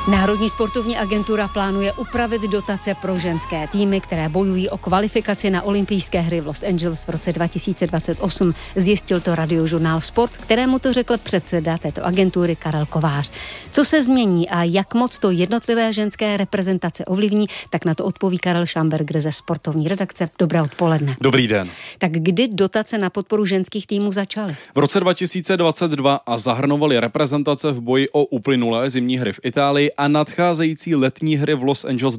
Národní sportovní agentura plánuje upravit dotace pro ženské týmy, které bojují o kvalifikaci na olympijské hry v Los Angeles v roce 2028. Zjistil to Radiožurnál Sport, kterému to řekl předseda této agentury Karel Kovář. Co se změní a jak moc to jednotlivé ženské reprezentace ovlivní, tak na to odpoví Karel Schamberger ze sportovní redakce. Dobré odpoledne. Dobrý den. Tak kdy dotace na podporu ženských týmů začaly? V roce 2022 a zahrnovaly reprezentace v boji o uplynulé zimní hry v Itálii a nadcházející letní hry v Los Angeles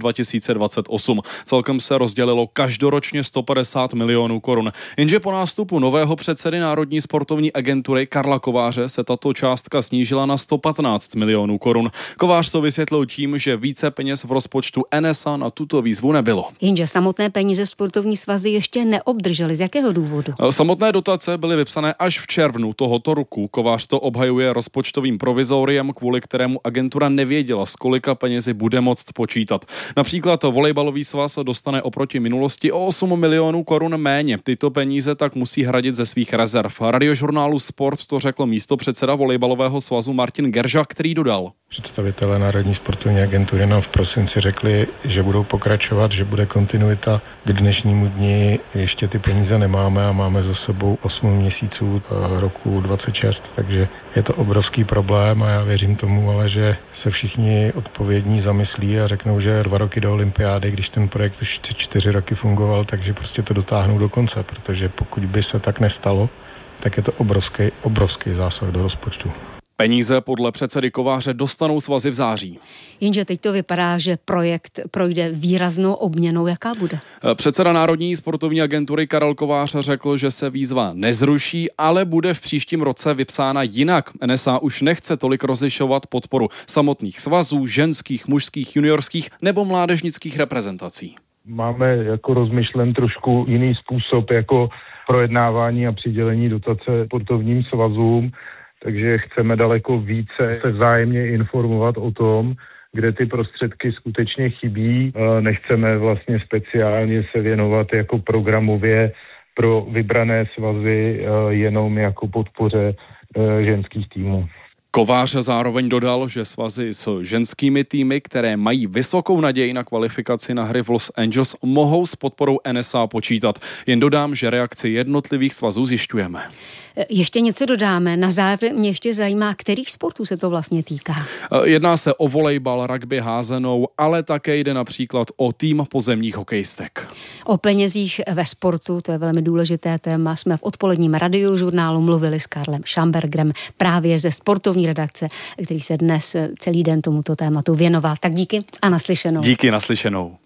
2028. Celkem se rozdělilo každoročně 150 milionů korun. Jenže po nástupu nového předsedy Národní sportovní agentury Karla Kováře se tato částka snížila na 115 milionů korun. Kovář to vysvětlil tím, že více peněz v rozpočtu NSA na tuto výzvu nebylo. Jenže samotné peníze sportovní svazy ještě neobdržely. Z jakého důvodu? Samotné dotace byly vypsané až v červnu tohoto roku. Kovář to obhajuje rozpočtovým provizoriem, kvůli kterému agentura nevěděla, s kolika penězi bude moct počítat. Například volejbalový svaz dostane oproti minulosti o 8 milionů korun méně. Tyto peníze tak musí hradit ze svých rezerv. Radiožurnálu Sport to řekl místopředseda volejbalového svazu Martin Gerža, který dodal. Představitelé Národní sportovní agentury nám v prosinci řekli, že budou pokračovat, že bude kontinuita. K dnešnímu dni ještě ty peníze nemáme a máme za sebou 8 měsíců roku 26, takže je to obrovský problém a já věřím tomu, ale že se všichni odpovědní zamyslí a řeknou, že 2 roky do olympiády, když ten projekt už 4 roky fungoval, takže prostě to dotáhnou do konce, protože pokud by se tak nestalo, tak je to obrovský zásah do rozpočtu. Peníze podle předsedy Kováře dostanou svazy v září. Jenže teď to vypadá, že projekt projde výraznou obměnou. Jaká bude? Předseda Národní sportovní agentury Karel Kovář řekl, že se výzva nezruší, ale bude v příštím roce vypsána jinak. NSA už nechce tolik rozlišovat podporu samotných svazů, ženských, mužských, juniorských nebo mládežnických reprezentací. Máme jako rozmyšlen trošku jiný způsob jako projednávání a přidělení dotace sportovním svazům. Takže chceme daleko více se vzájemně informovat o tom, kde ty prostředky skutečně chybí. Nechceme vlastně speciálně se věnovat jako programově pro vybrané svazy jenom jako podpoře ženských týmů. Kovář zároveň dodal, že svazy s ženskými týmy, které mají vysokou naději na kvalifikaci na hry v Los Angeles, mohou s podporou NSA počítat. Jen dodám, že reakci jednotlivých svazů zjišťujeme. Ještě něco dodáme. Na závěr mě ještě zajímá, kterých sportů se to vlastně týká. Jedná se o volejbal, rugby, házenou, ale také jde například o tým pozemních hokejistek. O penězích ve sportu, to je velmi důležité téma, jsme v odpoledním Radiožurnálu mluvili s Karlem Schambergerem právě ze sportovní redakce, který se dnes celý den tomuto tématu věnoval. Tak díky a naslyšenou. Díky, naslyšenou.